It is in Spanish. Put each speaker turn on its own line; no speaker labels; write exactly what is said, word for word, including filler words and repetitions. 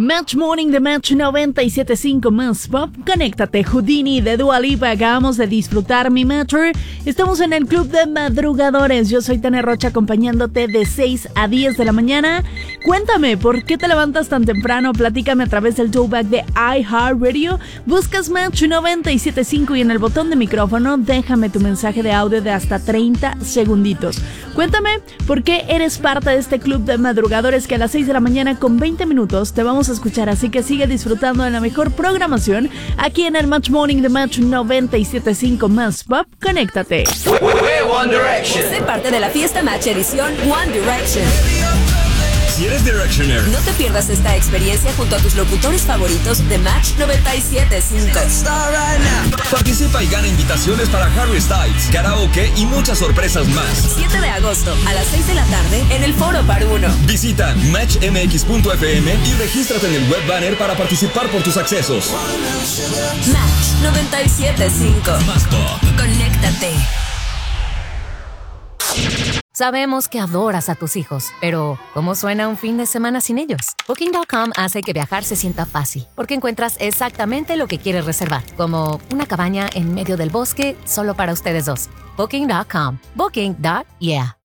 Match Morning de Match noventa y siete punto cinco más Pop. Conéctate, Houdini de Dua Lipa. Acabamos de disfrutar mi Matcher. Estamos en el Club de Madrugadores. Yo soy Tania Rocha acompañándote de seis a diez de la mañana. Cuéntame, ¿por qué te levantas tan temprano? Platícame a través del towback de iHeartRadio. Buscas Match noventa y siete punto cinco y en el botón de micrófono déjame tu mensaje de audio de hasta treinta segunditos. Cuéntame por qué eres parte de este Club de Madrugadores que a las seis de la mañana con veinte minutos te vamos a escuchar, así que sigue disfrutando de la mejor programación aquí en el Match Morning de Match noventa y siete punto cinco más Pop. Conéctate.
One Direction.
Sé parte de la fiesta Match edición One Direction.
Si eres Directioner,
no te pierdas esta experiencia junto a tus locutores favoritos de Match noventa y siete punto cinco.
Participa y gana invitaciones para Harry Styles, karaoke y muchas sorpresas más.
siete de agosto a las seis de la tarde en el Foro Par Uno.
Visita match m x punto f m y regístrate en el web banner para participar por tus accesos.
Match noventa y siete punto cinco.
Más Pop.
Conéctate.
Sabemos que adoras a tus hijos, pero ¿cómo suena un fin de semana sin ellos? Booking punto com hace que viajar se sienta fácil, porque encuentras exactamente lo que quieres reservar, como una cabaña en medio del bosque solo para ustedes dos. Booking punto com. Booking. Yeah.